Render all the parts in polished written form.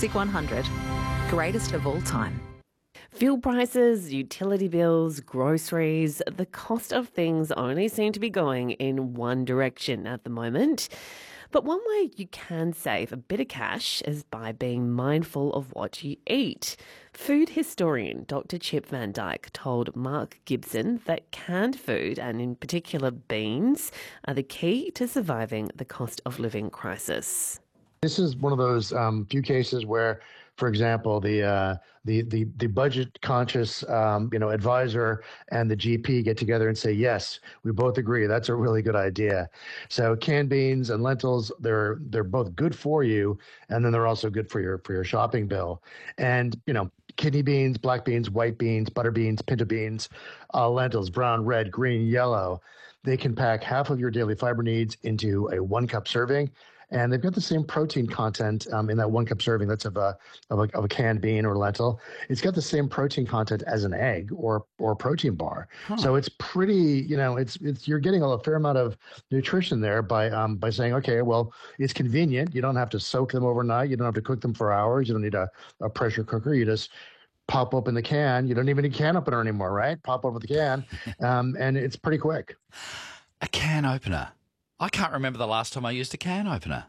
Classic 100. Greatest of all time. Fuel prices, utility bills, groceries, the cost of things only seem to be going in one direction at the moment. But one way you can save a bit of cash is by being mindful of what you eat. Food historian Dr. Chip Van Dyke told Mark Gibson that canned food, and in particular beans, are the key to surviving the cost of living crisis. This is one of those few cases where, for example, the budget conscious advisor and the GP get together and say, yes, we both agree that's a really good idea. So canned beans and lentils, they're both good for you, and then they're also good for your shopping bill. And kidney beans, black beans, white beans, butter beans, pinto beans, lentils, brown, red, green, yellow. They can pack half of your daily fiber needs into a 1 cup serving. And they've got the same protein content in that 1 cup serving that's of a canned bean or lentil. It's got the same protein content as an egg or a protein bar. Huh. So it's pretty, it's you're getting a fair amount of nutrition there by saying, okay, well, it's convenient. You don't have to soak them overnight. You don't have to cook them for hours. You don't need a pressure cooker. You just pop open the can. You don't even need can opener anymore, right? Pop open the can, and it's pretty quick. A can opener. I can't remember the last time I used a can opener.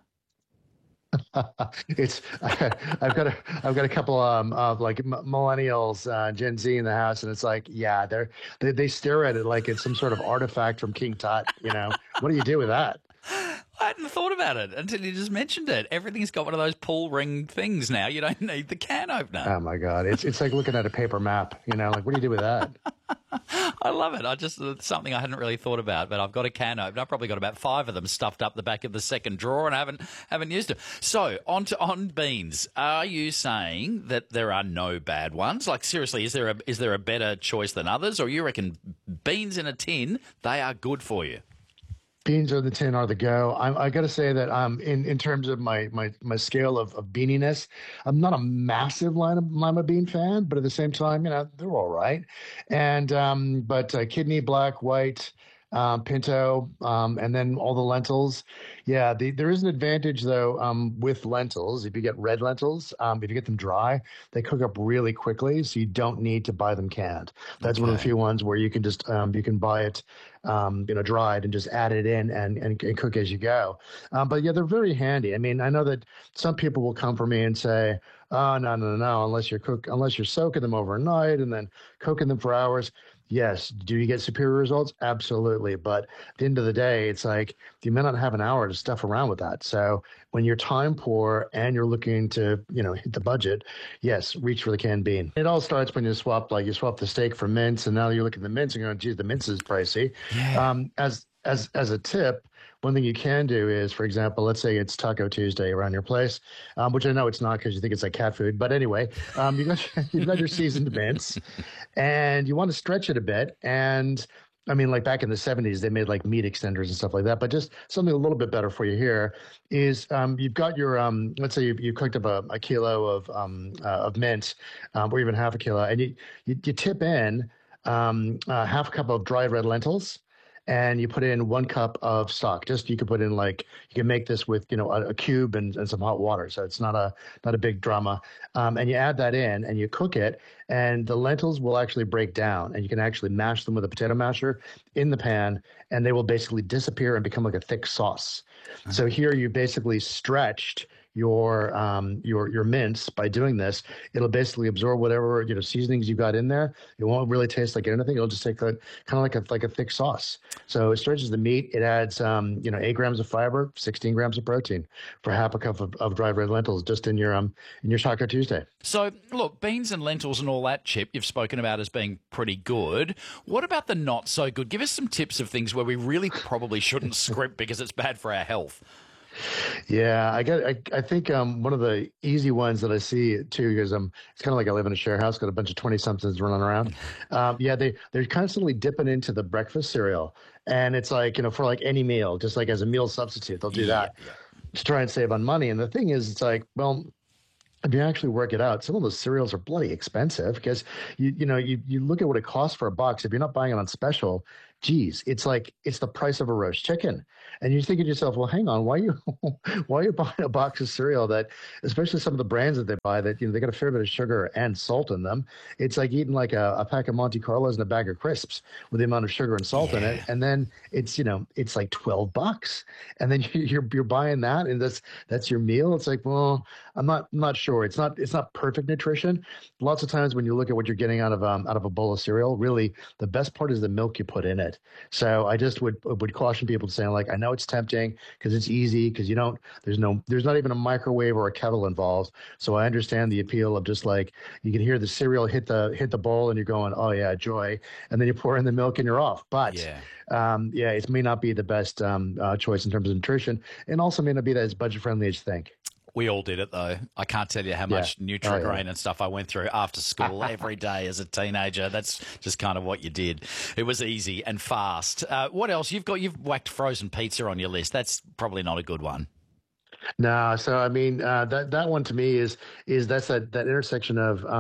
I've got a couple of like millennials, Gen Z in the house, and it's like, yeah, they stare at it like it's some sort of artifact from King Tut. What do you do with that? I hadn't thought about it until you just mentioned it. Everything's got one of those pull ring things now. You don't need the can opener. Oh my God, it's like looking at a paper map. Like what do you do with that? I love it. It's something I hadn't really thought about, but I've got a can opener. I've probably got about 5 of them stuffed up the back of the second drawer, and I haven't used them. So on beans, are you saying that there are no bad ones? Like seriously, is there a better choice than others, or you reckon beans in a tin, they are good for you? Beans or the tin are the go. I got to say that in terms of my scale of beaniness, I'm not a massive lima bean fan, but at the same time, they're all right. And but kidney, black, white, pinto, and then all the lentils. Yeah, there is an advantage though with lentils. If you get red lentils, if you get them dry, they cook up really quickly, so you don't need to buy them canned. That's one of the few ones where you can just you can buy it dried and just add it in and cook as you go. But yeah, they're very handy. I mean, I know that some people will come for me and say, oh, no, unless you're soaking them overnight and then cooking them for hours. Yes. Do you get superior results? Absolutely. But at the end of the day, it's like you may not have an hour to stuff around with that. So when you're time poor and you're looking to, hit the budget, yes, reach for the canned bean. It all starts when you swap the steak for mince, and now you look at the mince and you're going, geez, the mince is pricey. Yeah. As a tip, one thing you can do is, for example, let's say it's Taco Tuesday around your place, which I know it's not because you think it's like cat food. But anyway, you've got your seasoned mince, and you want to stretch it a bit. And I mean, like back in the 70s, they made like meat extenders and stuff like that. But just something a little bit better for you here is you've got your let's say you cooked up a kilo of mince, or even half a kilo, and you tip in half a cup of dried red lentils. And you put in 1 cup of stock. You could put in you can make this with a cube and some hot water, so it's not a big drama. And you add that in and you cook it, and the lentils will actually break down, and you can actually mash them with a potato masher in the pan, and they will basically disappear and become like a thick sauce. Uh-huh. So here you basically stretched your mince by doing this. It'll basically absorb whatever seasonings you got in there. It won't really taste like anything. It'll just take kind of like a thick sauce. So it stretches the meat. It adds 8 grams of fiber, 16 grams of protein for half a cup of dried red lentils just in your Taco Tuesday. So look, beans and lentils and all that, Chip, you've spoken about as being pretty good. What about the not so good? Give us some tips of things where we really probably shouldn't script because it's bad for our health. Yeah, I think one of the easy ones that I see too, because it's kind of like I live in a share house, got a bunch of 20-somethings running around. They're constantly dipping into the breakfast cereal, and it's like for like any meal, just like as a meal substitute, they'll do that to try and save on money. And the thing is, it's like, well, if you actually work it out, some of those cereals are bloody expensive because you look at what it costs for a box. If you're not buying it on special, geez, it's the price of a roast chicken. And you're thinking to yourself, well, hang on, why are you why are you buying a box of cereal that, especially some of the brands that they buy that they got a fair bit of sugar and salt in them. It's like eating like a pack of Monte Carlos and a bag of crisps with the amount of sugar and salt in it. Yeah. And then it's like $12, and then you're buying that, and that's your meal. It's like, well, I'm not sure. It's not perfect nutrition. Lots of times when you look at what you're getting out of a bowl of cereal, really the best part is the milk you put in it. So I just would caution people to say, like, I know it's tempting because it's easy, because you don't there's not even a microwave or a kettle involved. So I understand the appeal of just like, you can hear the cereal hit the bowl and you're going, oh yeah, joy, and then you pour in the milk and you're off. But Yeah. yeah, it may not be the best choice in terms of nutrition, and also may not be as budget friendly as you think. We all did it, though. I can't tell you how much Yeah. Nutri-Grain and stuff I went through after school every day as a teenager. That's just kind of what you did. It was easy and fast. What else? You've whacked frozen pizza on your list. That's probably not a good one. No, so I mean, that one to me is that's that intersection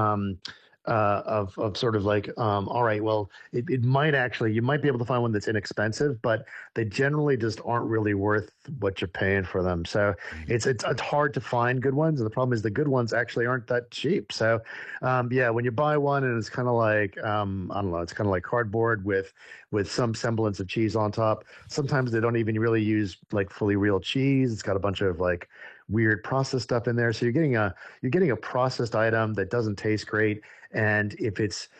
of sort of like, all right, well, it might actually, you might be able to find one that's inexpensive, but they generally just aren't really worth what you're paying for them. So it's hard to find good ones, and the problem is the good ones actually aren't that cheap. So yeah, when you buy one and it's kind of like, I don't know, it's kind of like cardboard with some semblance of cheese on top. Sometimes they don't even really use like fully real cheese. It's got a bunch of like weird processed stuff in there. So you're getting a processed item that doesn't taste great. And if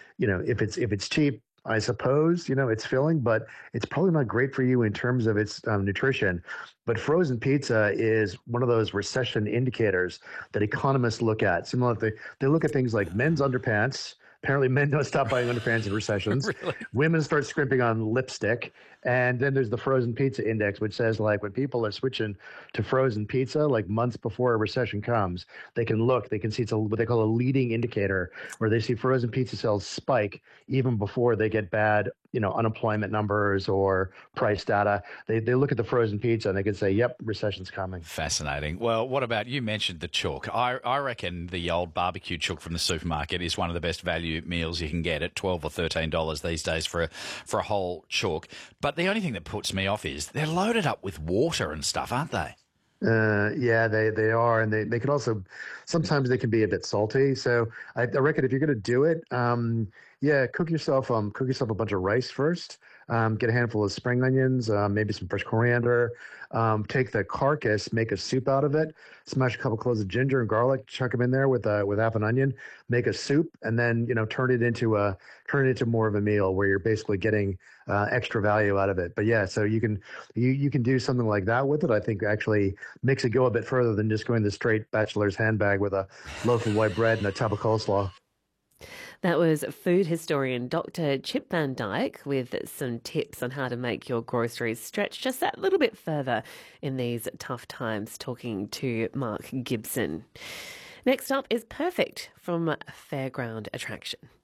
it's cheap, I suppose, it's filling, but it's probably not great for you in terms of its nutrition. But frozen pizza is one of those recession indicators that economists look at. Similar, they look at things like men's underpants. Apparently, men don't stop buying underpants in recessions. Really? Women start scrimping on lipstick. And then there's the frozen pizza index, which says, like, when people are switching to frozen pizza, like months before a recession comes, they can see what they call a leading indicator, where they see frozen pizza sales spike even before they get bad, unemployment numbers or price data. They look at the frozen pizza and they can say, yep, recession's coming. Fascinating. Well, what about, you mentioned the chook. I reckon the old barbecue chook from the supermarket is one of the best value meals you can get at $12 or $13 these days for a whole chook. But the only thing that puts me off is they're loaded up with water and stuff, aren't they? Yeah, they are, and they can also, sometimes they can be a bit salty. So I reckon if you're gonna do it, yeah, cook yourself a bunch of rice first. Get a handful of spring onions, maybe some fresh coriander. Take the carcass, make a soup out of it. Smash a couple cloves of ginger and garlic, chuck them in there with half an onion. Make a soup, and then turn it into more of a meal where you're basically getting extra value out of it. But yeah, so you can do something like that with it. I think actually makes it go a bit further than just going the straight bachelor's handbag with a loaf of white bread and a tub of coleslaw. That was food historian Dr. Chip Van Dyke with some tips on how to make your groceries stretch just that little bit further in these tough times, talking to Mark Gibson. Next up is Perfect from Fairground Attraction.